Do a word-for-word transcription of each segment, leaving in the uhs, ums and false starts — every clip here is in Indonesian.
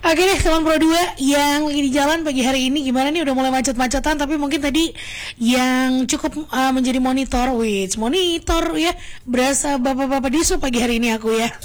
Oke deh teman Pro dua yang lagi di jalan pagi hari ini, gimana nih, udah mulai macet-macetan, tapi mungkin tadi yang cukup uh, menjadi monitor, which monitor ya, berasa bapak-bapak disu pagi hari ini aku ya.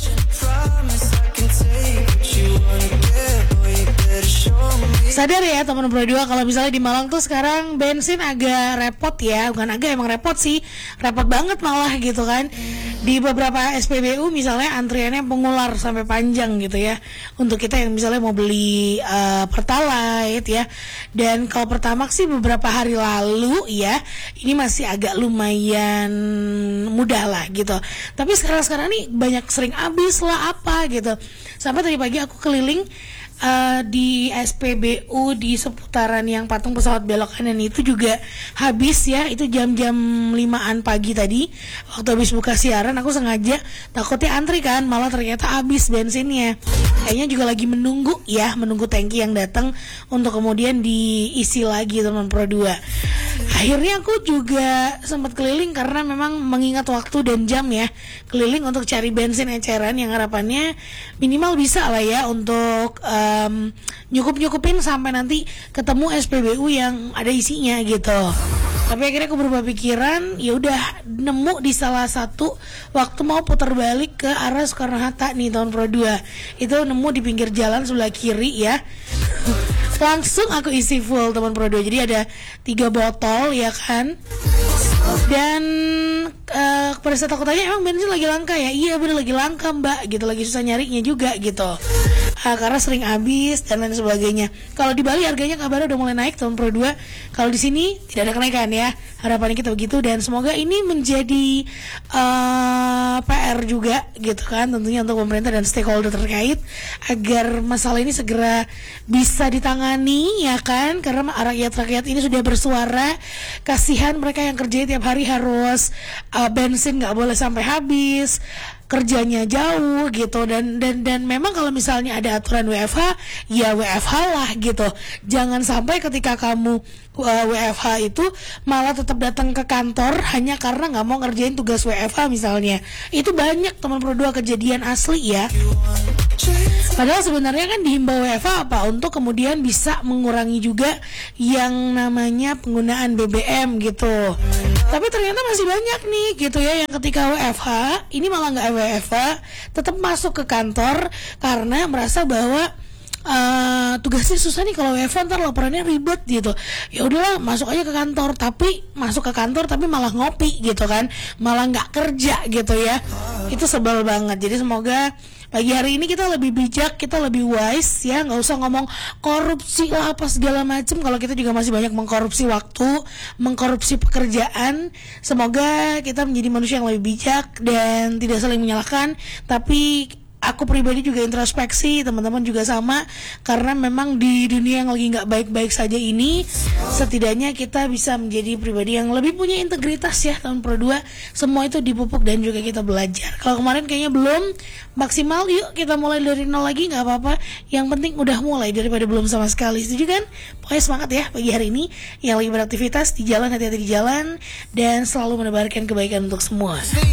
Sadar ya teman Pro dua, kalau misalnya di Malang tuh sekarang bensin agak repot ya, bukan agak, emang repot sih, repot banget malah gitu kan. Di beberapa S P B U misalnya antriannya mengular sampai panjang gitu ya, untuk kita yang misalnya mau beli uh, Pertalite ya. Dan kalau Pertamax sih beberapa hari lalu ya, ini masih agak lumayan mudah lah gitu. Tapi sekarang-sekarang nih banyak sering habis lah apa gitu. Sampai tadi pagi aku keliling Uh, di S P B U di seputaran yang patung pesawat belok kanan itu juga habis ya. Itu jam-jam limaan pagi tadi waktu habis buka siaran, aku sengaja takutnya antri kan, malah ternyata habis bensinnya. Kayaknya juga lagi menunggu ya, menunggu tangki yang datang untuk kemudian diisi lagi teman Pro dua. Akhirnya aku juga sempat keliling karena memang mengingat waktu dan jam ya, keliling untuk cari bensin eceran yang harapannya minimal bisa lah ya untuk um, nyukup-nyukupin sampai nanti ketemu S P B U yang ada isinya gitu. Tapi akhirnya aku berubah pikiran, ya udah nemu di salah satu waktu mau putar balik ke arah Soekarno-Hatta nih tahun Pro dua. Itu nemu di pinggir jalan sebelah kiri ya. Langsung aku isi full teman Pro dua. Jadi ada tiga botol ya kan. Dan uh, pada saat aku tanya, emang bensin lagi langka ya? Iya bener lagi langka mbak gitu, lagi susah nyarinya juga gitu. Uh, karena sering habis dan lain sebagainya. Kalau di Bali harganya kabarnya udah mulai naik tahun Pro dua. Kalau di sini tidak ada kenaikan ya. Harapannya kita begitu, dan semoga ini menjadi uh, P R juga gitu kan, tentunya untuk pemerintah dan stakeholder terkait agar masalah ini segera bisa ditangani ya kan, karena rakyat-rakyat ini sudah bersuara, kasihan mereka yang kerja tiap hari harus uh, bensin nggak boleh sampai habis, kerjanya jauh gitu, dan dan dan memang kalau misalnya ada aturan W F H ya W F H lah gitu. Jangan sampai ketika kamu uh, W F H itu malah tetap datang ke kantor hanya karena nggak mau ngerjain tugas W F H misalnya. Itu banyak teman Pro dua kejadian asli ya. Padahal sebenarnya kan dihimbau W F H apa, untuk kemudian bisa mengurangi juga yang namanya penggunaan B B M gitu. Tapi ternyata masih banyak nih gitu ya yang ketika W F H ini malah nggak W F H, tetap masuk ke kantor karena merasa bahwa Uh, tugasnya susah nih kalau W F H, ntar laporannya ribet gitu. Ya udahlah masuk aja ke kantor, tapi masuk ke kantor tapi malah ngopi gitu kan, malah nggak kerja gitu ya. Itu sebel banget. Jadi semoga pagi hari ini kita lebih bijak, kita lebih wise ya, nggak usah ngomong korupsi lah apa segala macem kalau kita juga masih banyak mengkorupsi waktu, mengkorupsi pekerjaan. Semoga kita menjadi manusia yang lebih bijak dan tidak saling menyalahkan. Tapi aku pribadi juga introspeksi, teman-teman juga sama, karena memang di dunia yang lagi nggak baik-baik saja ini, setidaknya kita bisa menjadi pribadi yang lebih punya integritas ya tahun Pro dua. Semua itu dipupuk dan juga kita belajar. Kalau kemarin kayaknya belum maksimal, yuk kita mulai dari nol lagi, nggak apa-apa. Yang penting udah mulai daripada belum sama sekali. Setuju kan? Pokoknya semangat ya pagi hari ini yang lagi beraktivitas di jalan, hati-hati di jalan dan selalu menebarkan kebaikan untuk semua.